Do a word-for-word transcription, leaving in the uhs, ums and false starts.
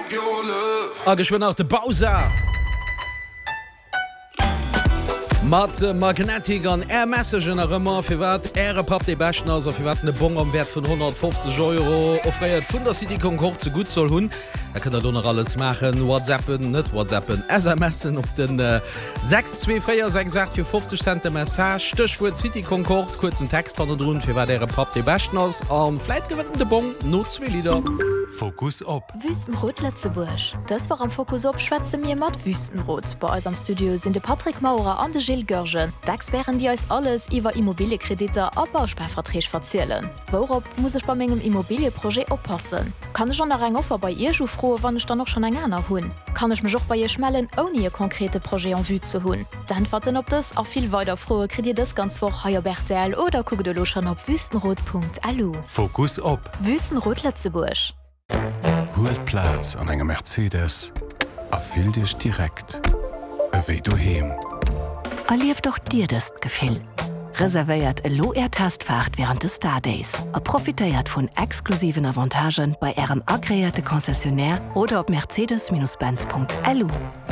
A geschwen nach de Bowser. Mat Magnetik an Air Messagen a ëmmer fir wat Äre pap de Bächen ass fir wat de Bon am Wert vun hundertfünfzig Euro ofréiert vun der City Concord ze gut soll hunn. Er kann er donner alles machen, WhatsAppen, net WhatsAppen, S M Sen op den äh, sechs zwei vier sechs acht fir fünfzig Cent Message, Stichwort City Concord, kurzen Text an der run fir wat Äre pap de Bächen ass an Fleit gewinnen de Bon no zwei Lieder. Fokus op Wüstenrot Lettzeburg. Das war am Fokus op schwätze mir mat Wüstenrot. Bei uns am Studio sind de Patrick Maurer an de Gilles Görgen. D'Experten, die euch alles iwwer Immobilienkredite a Bausparvertrag verzielen. Worauf muss ich bei mengem Immobilienprojekt oppassen? Kann ich schon nach eng Offer bei ihr schon froh, wann ich dann noch schon eng aner hunn? Kann ich mich auch bei ihr schmellen, ohne ihr konkrete Projekt an Vue zu hunn? Dann warten op das auch viel weiter frohe Kredit das ganz vor Haier Bertel oder guck de lo schon op wüstenrot punkt a l u. Fokus op Wüstenrot Lettzeburg. Holt Platz an engem Mercedes a fill Dich direkt ewéi du heem. Erlief doch dir das Gefühl. Reserviert e Lo-Air-Tastfahrt während des Stardays. Er profitiert von exklusiven Avantagen bei Ihrem agréierte Konzessionär oder auf mercedes Bindestrich benz punkt a l u.